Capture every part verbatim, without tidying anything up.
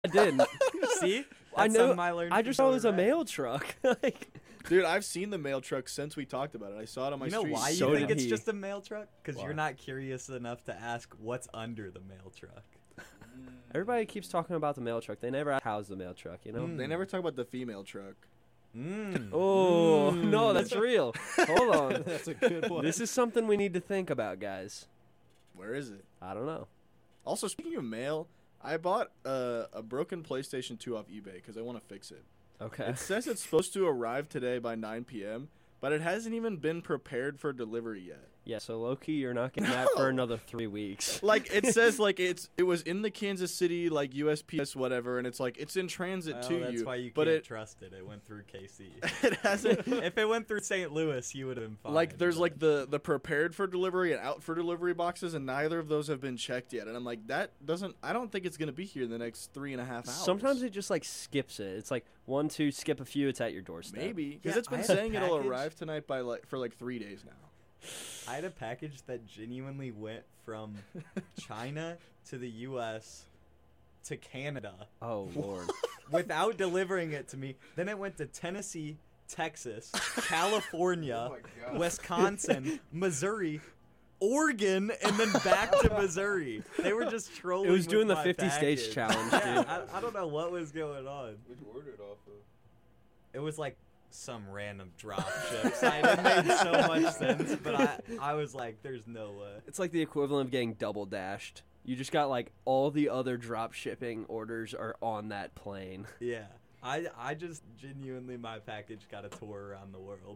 I didn't. See? I That's know. something I learned I from just thought it was a Solar Red. mail truck. Like, Dude, I've seen the mail truck since we talked about it. I saw it on my You know street. why So you think did it's he. just a mail truck? Because Why? you're not curious enough to ask what's under the mail truck. everybody keeps talking about the mail truck. They never ask how's the mail truck, you know? Mm. They never talk about the female truck. Mm. Oh, no, that's real. Hold on. That's a good one. This is something we need to think about, guys. Where is it? I don't know. Also, speaking of mail, I bought uh, a broken PlayStation two off eBay because I want to fix it. Okay. It says it's supposed to arrive today by nine p.m., but it hasn't even been prepared for delivery yet. Yeah, so low-key, you're not getting that for another three weeks. Like, it says, like, it's it was in the Kansas City, like, U S P S whatever, and it's like, it's in transit Well, to that's you. why you but can't it, trust it. It went through K C. it hasn't... If it went through Saint Louis, you would have been fine. Like, there's, but- like, the, the prepared for delivery and out for delivery boxes, and neither of those have been checked yet. And I'm like, that doesn't... I don't think it's going to be here in the next three and a half hours. Sometimes it just, like, skips it. It's like, one, two, skip a few, it's at your doorstep. Maybe. Because Yeah, it's I been had a saying it'll package- arrive tonight by, like, for, like, three days now. I had a package that genuinely went from China to the U S to Canada Oh, Lord. without delivering it to me. Then it went to Tennessee, Texas, California, Oh my God. Wisconsin, Missouri, Oregon, and then back to Missouri. They were just trolling. It was with doing the my fifty-stage package. challenge, Yeah, dude. I, I don't know what was going on. What'd you order it off of? It was like some random drop ships. I, it made so much sense, but I, I was like, "There's no way." It's like the equivalent of getting double dashed. You just got, like, all the other drop shipping orders are on that plane. Yeah, I, I just genuinely my package got a tour around the world.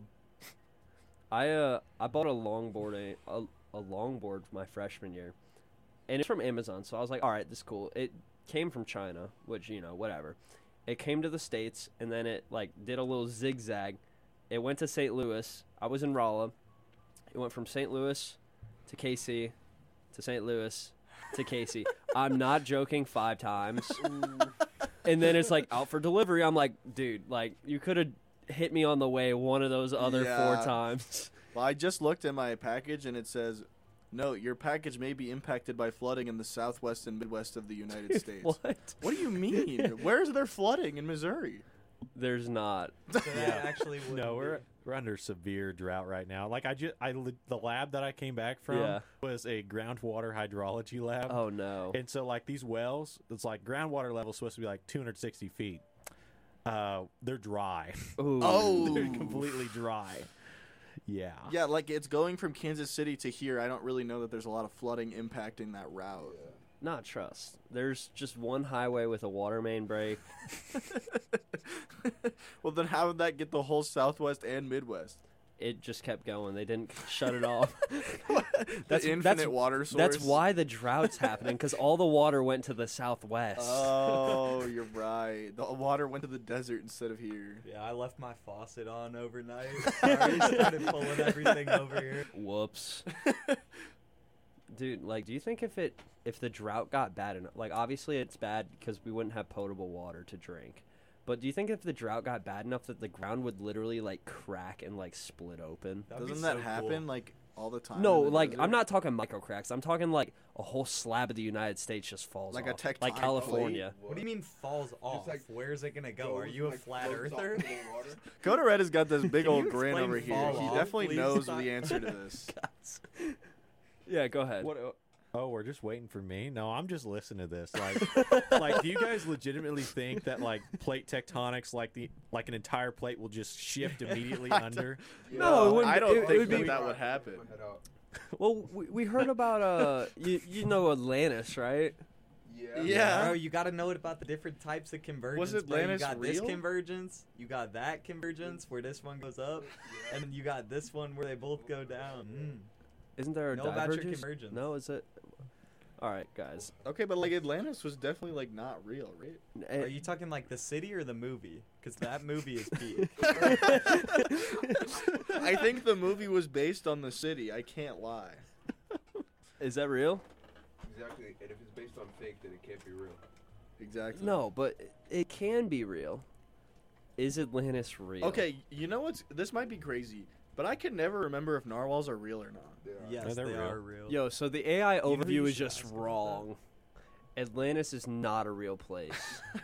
I uh I bought a longboard a, a, a longboard for my freshman year, and it's from Amazon. So I was like, all right, this is cool. It came from China, which, you know, whatever. It came to the States, and then it like did a little zigzag. It went to Saint Louis. I was in Rolla. It went from Saint Louis to K C to Saint Louis to K C. I'm not joking. Five times. And then it's like out for delivery. I'm like, dude, like you could have hit me on the way one of those other Yeah. four times. Well, I just looked at my package, and it says, "Note, your package may be impacted by flooding in the southwest and midwest of the United States." What? What do you mean? Where is there flooding in Missouri? There's not. So that actually wouldn't No, we're be. we're under severe drought right now. Like I just, I li- the lab that I came back from Yeah. was a groundwater hydrology lab. Oh no. And so like these wells, it's like groundwater level is supposed to be like two hundred sixty feet. Uh, they're dry. Ooh. Oh. They're completely dry. Yeah. Yeah, like it's going from Kansas City to here. I don't really know that there's a lot of flooding impacting that route. Not trust. There's just one highway with a water main break. Well, then how would that get the whole southwest and midwest? It just kept going. They didn't shut it off. That's infinite water source. That's why the drought's happening, because all the water went to the southwest. Oh, you're right. The water went to the desert instead of here. Yeah, I left my faucet on overnight. I already started pulling everything over here. Whoops. Dude, like, do you think if it if the drought got bad enough, like, obviously it's bad because we wouldn't have potable water to drink, but do you think if the drought got bad enough that the ground would literally like crack and like split open? That'd be Doesn't that so happen cool. like all the time? No, in the like desert? I'm not talking micro cracks. I'm talking like a whole slab of the United States just falls Like a off, tectonic like plate? California. What do you mean falls off? like Where's it gonna go? Goes Are you a and, like, flat floats off earther? into the water. Coda Red has got this big Can old you grin explain over here. fall He off, definitely please? knows the answer to this. Yeah, go ahead. What? uh, Oh, we're just waiting for me? No, I'm just listening to this. Like, like, do you guys legitimately think that like plate tectonics, like the like an entire plate, will just shift immediately under? No, it wouldn't- I don't it- it think would that be- that would happen. Head out. Well, we, we heard about uh, you you know Atlantis, right? Yeah. Yeah. Bro, you gotta know it about the different types of convergence. Was bro. You Atlantis got this real? convergence, you got that convergence where this one goes up, and then you got this one where they both go down. Mm. Isn't there a Know about your divergence? convergence. No, is it? All right, guys. Okay, but like Atlantis was definitely like not real, right? Eh, Are you talking like the city or the movie? Because that movie is peak. I think the movie was based on the city. I can't lie. Is that real? Exactly. And if it's based on fake, then it can't be real. Exactly. No, but it can be real. Is Atlantis real? Okay, you know what's? This might be crazy, but I can never remember if narwhals are real or not. They are. Yes, No, they're they real. are real. Yo, so the A I know who overview you is should just ask about that? wrong. Atlantis is not a real place.